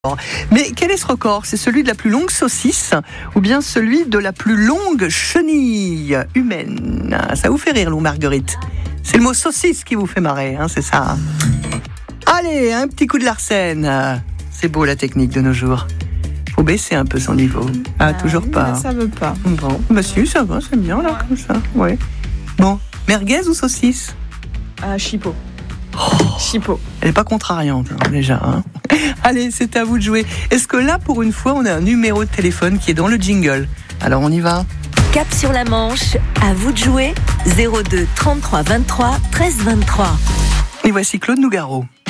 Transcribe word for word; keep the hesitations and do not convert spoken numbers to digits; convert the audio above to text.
Mais quel est ce record? C'est celui de la plus longue saucisse ou bien celui de la plus longue chenille humaine? Ça vous fait rire, Lou Marguerite? C'est le mot saucisse qui vous fait marrer, hein, c'est ça. Allez, un petit coup de Larsen. C'est beau la technique de nos jours. Faut baisser un peu son niveau. Ah, ah toujours oui, pas. Ça veut pas. Bon, bah si, ça va, c'est bien là, comme ça. Ouais. Bon, merguez ou saucisse? Ah, chipot. Chipot. Elle n'est pas contrariante, hein, déjà. Hein. Allez, c'est à vous de jouer. Est-ce que là, pour une fois, on a un numéro de téléphone qui est dans le jingle? Alors, on y va. Cap sur la Manche, à vous de jouer. zéro deux trente-trois vingt-trois treize vingt-trois. Et voici Claude Nougaro.